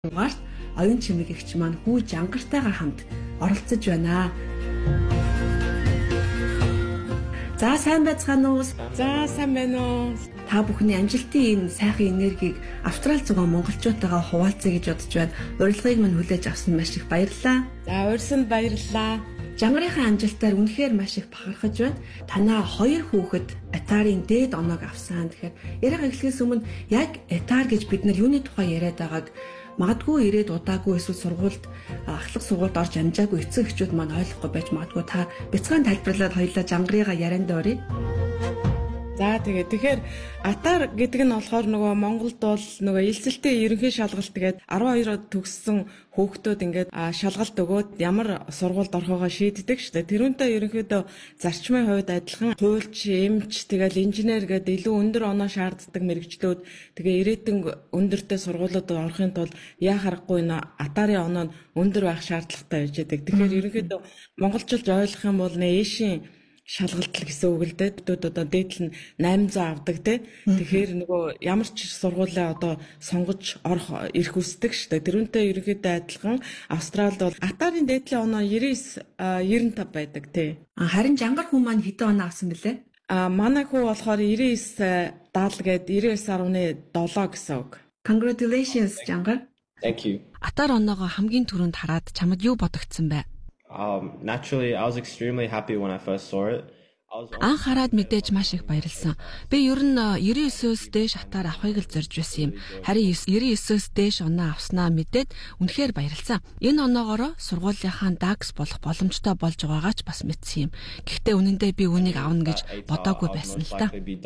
дугаарт оюун чимээгч маань хүү жангартайгаар хамт оролцож байна. За сайн байцгаана уу? За сайн байна уу? Та бүхний амжилтын энэ сайхан энергийг Австрали зугаа монголчуудаагаа хуваалцъя гэж бодож байна. Урилгыг минь хүлээж авсан маш их баярлалаа. За урьсанд баярлалаа. Жангарын амжилтаар үнэхээр маш их бахархаж байна. Танаа хоёр хүүхэд Atari-ийн дээд оноог авсан. Тэгэхээр яриаг эхлэхээс өмнө яг Atari гэж бид нар юуны тухай яриад байгааг магадгүй ирээд удаагүй эсвэл сургуульд ахлах сургуульд орж амжаагүй эцэг эхчүүд маань ойлгохгүй байж магадгүй та бяцхан тайлбарлаад хоёулаа жангарыгаа ярианд оръё. За тэгэхээр Атар гэдэг нь болохоор нөгөө Монголд бол нөгөө элцэлтэй ерөнхий шалгалт тэгээд 12-од төгссөн хүүхдүүд ингээд шалгалт өгөөд ямар сургуульд орохоогоо шийддэг шүү дээ. Тэрүүнтэй ерөнхийдөө зарчмын хувьд адилхан хуульч, эмч, тэгэл инженер гэдэг илүү өндөр оноо шаарддаг мэрэгчлүүд тэгээ ирээдүйн өндөртэй сургуулиуд орохын тулд яа харахгүй энэ Атарын оноо нь өндөр байх шаардлагатай байж байгаа. Тэгэхээр ерөнхийдөө монголчууд ойлгох юм бол нээшийн шалгалт гэсэн үг л дээ. Бидүүд одоо дээдл нь 800 авдаг те. Тэгэхээр нөгөө ямар ч сургуулиа одоо сонгож орох эрх үүсдэг шүү дээ. Тэрүүнтэй ерөнхийдөө адилхан Австралид бол Атарын дээдлийн оноо 99 95 байдаг те. Харин жангар хүн маань хэдэн оноо авсан бэлээ? Манай хүү болохоор 99 70 гээд 99.7 гэсэн үг. Congratulations жангар. Thank you. Атар оноогоо хамгийн түрүүнд хараад чамд юу бодогдсон бэ? Naturally, I was extremely happy when I first saw it. Анх хараад мэдээж маш их баярлсан. Би ер нь 99-өөс дээш Атар авахыг л зорж байсан юм. Харин 99-өөс дээш оноо авснаа мэдээд үнэхээр баярлсан. Энэ оноогоороо сургуулийнхаа DAX болох боломжтой болж байгаагаа ч бас мэдсэн юм. Гэхдээ үнэндээ би үнийг авна гэж бодоогүй байсан л та.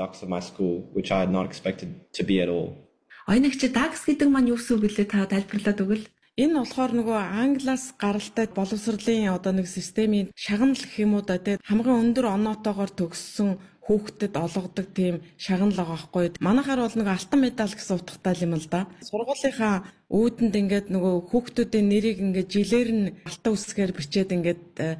Оюунэгч DAX гэдэг маань юу гэсэн үг вэ? Та тайлбарлаад өгвөл. Энэ болохоор нөгөө англиас гаралтай боловсролын одоо нэг системийн шагнал гэх юм уу да тийм хамгийн өндөр оноотойгоор төгссөн хүүхдэд олгодог тийм шагнал байгаа байхгүй. Манайхаар бол нөгөө алтан медаль гэсэн утгатай юм л да. Сургуулийнхаа үүдэнд ингээд нөгөө хүүхдүүдийн нэрийг ингээд жилээр нь алтан үсгээр бичээд ингээд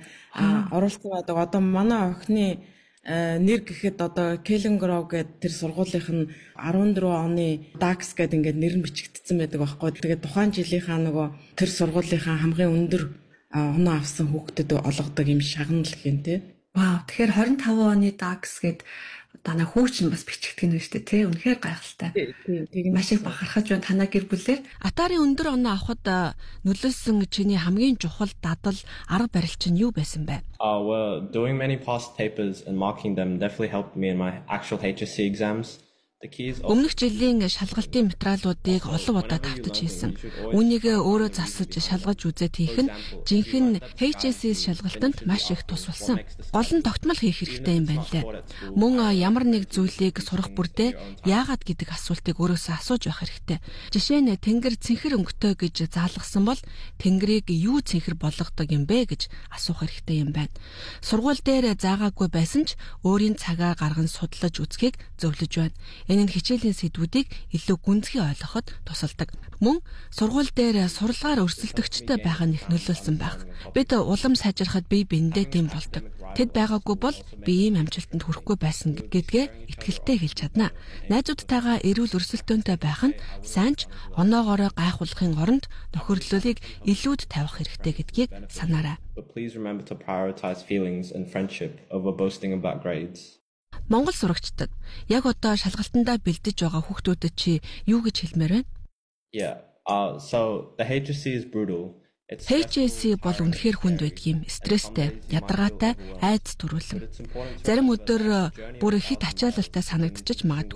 оруулсан байдаг. Одоо манай охины нэр гэхэд одоо Келенгров гэдэг тэр сургуулийнх нь 14 оны DAX гэдэг ингээд нэр нь бичигдсэн байдаг байхгүй. Тэгээд тухайн жилийнхаа нөгөө тэр сургуулийнхаа хамгийн өндөр оноо авсан хүүхдэд олгодог юм шагнал гэн тий. Вау, тэгэхээр 25 оны DAX гэд танаа хүүч нь бас бичигдэх нь шүү дээ тий. Үнэхээр гайхалтай. Маш их бахархаж байна танаа гэр бүлээр. Атарын өндөр оноо авахд нөлөөлсөн чиний хамгийн чухал дадал арга барил чинь юу байсан бэ? Well, doing many past papers and marking them definitely helped me in my actual HSC exams. Өмнөх жилийн шалгалтын материалуудыг олон удаа давтаж хийсэн. Үүнийг өөрөө засаж шалгаж үзээд хийх нь жинхэнэ HSC шалгалтанд маш их тус болсон. Гол нь тогтмол хийх хэрэгтэй юм байна лээ. Мөн ямар нэг зүйлийг сурах бүрдээ яагаад гэдэг асуултыг өөрөөсөө асууж байх хэрэгтэй. Жишээ нь тэнгэр цэнхэр өнгөтэй гэж заалгасан бол тэнгэрийг юу цэнхэр болгодог юм бэ гэж асуух хэрэгтэй юм байна. Сургууль дээр заагаагүй байсан ч өөрийн цагаа гарган судлаж үзхийг зөвлөж байна. Энэ нь хичээлийн сэдвүүдийг илүү гүнзгий ойлгоход тусалдаг. Мөн сургууль дээр сурлагаар өрсөлдөгчтэй байх нь их нөлөөлсөн байх. Бид улам сайжрахад бие биендээ дэм болдог. Тэд байгаагүй бол би ийм амжилтанд хүрэхгүй байсан гэдгээ итгэлтэй хэлж чадна. Найзуудтайгаа эрүүл өрсөлдөөнтэй байх нь сайн ч оноогоороо гайхуулахын оронд нөхөрлөлийг илүүд тавих хэрэгтэй гэдгийг санаарай. Please remember to prioritize feelings and friendship over boasting about grades. Монгол сурагчдад яг одоо шалгалтандаа бэлдэж байгаа хүүхдүүдэд чи юу гэж хэлмээр байна? Yeah. So the HSC is brutal. HSC бол үнэхээр хүнд байдаг юм. Стресстэй, ядаргаатай, айдас төрүүлэн. Зарим өдөр бүр хит ачаалалтай санагдчих магадгүй.